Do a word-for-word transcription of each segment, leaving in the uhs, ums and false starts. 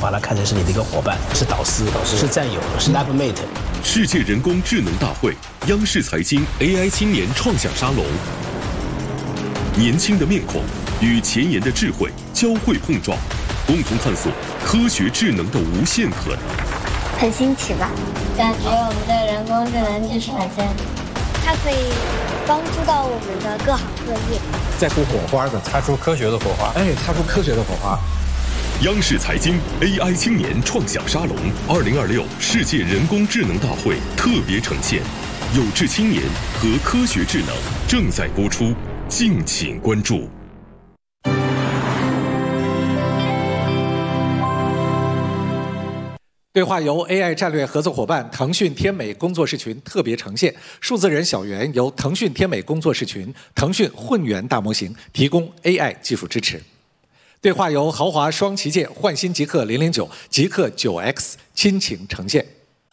把它看成是你的一个伙伴，是导师，导师是战友，是 labmate。 世界人工智能大会，央视财经 A I 青年创想沙龙，年轻的面孔与前沿的智慧交汇碰撞，共同探索科学智能的无限可能。 很新奇吧？ 感觉我们的人工智能就是很先进， 它可以帮助到我们的各行各业， 在乎火花的，擦出科学的火花， 哎，擦出科学的火花。 央视财经 A I 青年创想沙龙二零二六世界人工智能大会特别呈现，有志青年和科学智能正在播出，敬请关注。 对话由 A I 战略合作伙伴腾讯天美工作室群特别呈现，数字人小袁由腾讯天美工作室群、腾讯混元大模型提供 A I 技术支持。对话由豪华双旗舰焕新极氪零零九、极氪九 X 亲情呈现。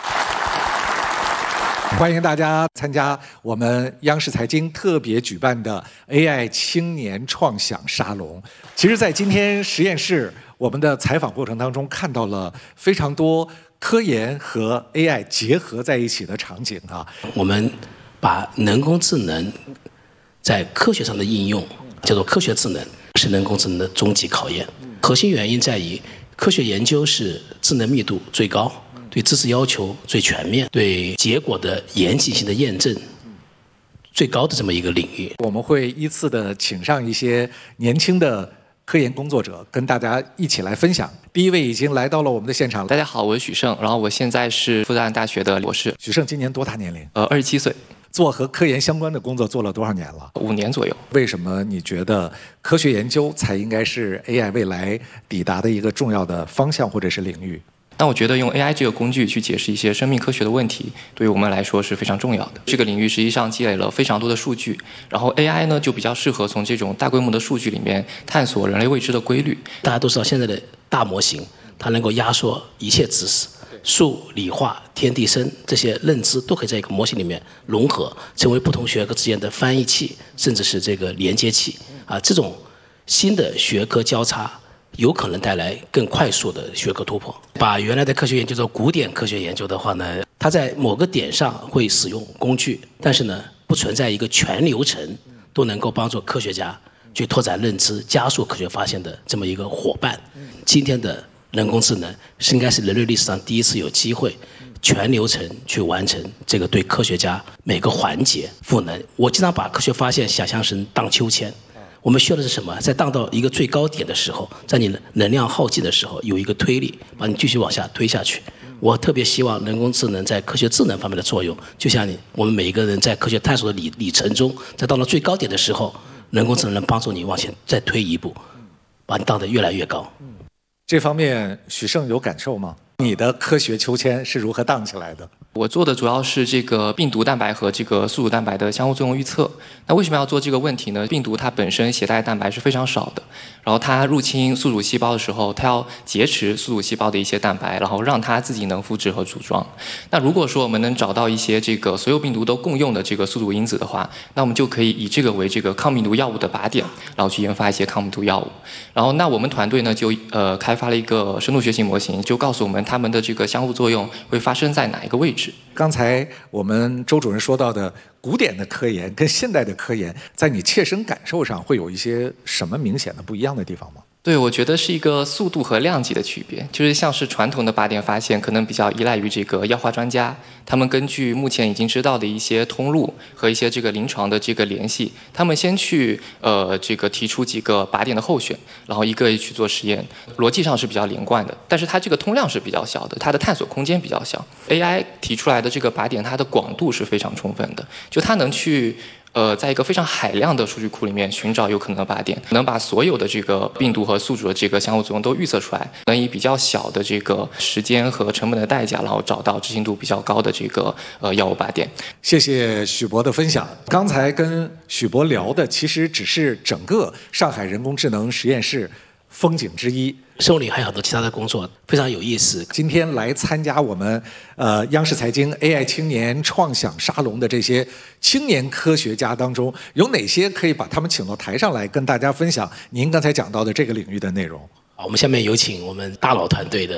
欢迎大家参加我们央视财经特别举办的 A I 青年创想沙龙。其实，在今天实验室我们的采访过程当中，看到了非常多科研和 A I 结合在一起的场景啊。 我们把人工智能在科学上的应用叫做科学智能，是人工智能的终极考验。核心原因在于，科学研究是智能密度最高，对知识要求最全面，对结果的严谨性的验证最高的这么一个领域。 我们会依次的请上一些年轻的科研工作者，跟大家一起来分享。第一位已经来到了我们的现场。 大家好，我是许胜，然后我现在是复旦大学的博士。 许胜今年多大年龄？ 呃，二十七岁。 做和科研相关的工作做了多少年了？ 五年左右。 为什么你觉得科学研究才应该是 A I 未来抵达的一个重要的方向或者是领域？ 那我觉得用 A I 这个工具去解释一些生命科学的问题，对于我们来说是非常重要的。这个领域实际上积累了非常多的数据，然后 A I 呢就比较适合从这种大规模的数据里面探索人类未知的规律。 大家都知道，现在的大模型它能够压缩一切知识，数、理化、天地生这些认知都可以在一个模型里面融合，成为不同学科之间的翻译器，甚至是这个连接器啊。这种新的学科交叉有可能带来更快速的学科突破。把原来的科学研究做古典科学研究的话呢，它在某个点上会使用工具，但是呢，不存在一个全流程都能够帮助科学家去拓展认知、加速科学发现的这么一个伙伴。今天的人工智能是应该是人类历史上第一次有机会全流程去完成这个对科学家每个环节赋能。我经常把科学发现想象成荡秋千。我们需要的是什么？在荡到一个最高点的时候，在你能量耗尽的时候，有一个推力把你继续往下推下去。我特别希望人工智能在科学智能方面的作用，就像你我们每一个人在科学探索的里里程中，在到了最高点的时候，人工智能能帮助你往前再推一步，把你荡得越来越高。 这方面许胜有感受吗？你的科学秋千是如何荡起来的？ 我做的主要是这个病毒蛋白和这个宿主蛋白的相互作用预测。那为什么要做这个问题呢？病毒它本身携带蛋白是非常少的，然后它入侵宿主细胞的时候，它要劫持宿主细胞的一些蛋白，然后让它自己能复制和组装。那如果说我们能找到一些这个所有病毒都共用的这个宿主因子的话，那我们就可以以这个为这个抗病毒药物的靶点，然后去研发一些抗病毒药物。然后那我们团队呢就呃开发了一个深度学习模型，就告诉我们它们的这个相互作用会发生在哪一个位置。 刚才我们周主任说到的古典的科研跟现代的科研，在你切身感受上会有一些什么明显的不一样的地方吗？ 对，我觉得是一个速度和量级的区别。就是像是传统的靶点发现，可能比较依赖于这个药化专家，他们根据目前已经知道的一些通路和一些这个临床的这个联系，他们先去呃这个提出几个靶点的候选，然后一个一个去做实验，逻辑上是比较连贯的，但是它这个通量是比较小的，它的探索空间比较小。A I 提出来的这个靶点，它的广度是非常充分的，就它能去呃，在一个非常海量的数据库里面寻找有可能的靶点，能把所有的这个病毒和宿主的这个相互作用都预测出来，能以比较小的这个时间和成本的代价，然后找到执行度比较高的这个呃药物靶点。 谢谢许博的分享。刚才跟许博聊的其实只是整个上海人工智能实验室风景之一， 生物里还有很多其他的工作非常有意思。 今天来参加我们呃央视财经 A I 青年创想沙龙的这些青年科学家当中，有哪些可以把他们请到台上来跟大家分享您刚才讲到的这个领域的内容？ 好，我们下面有请我们大佬团队的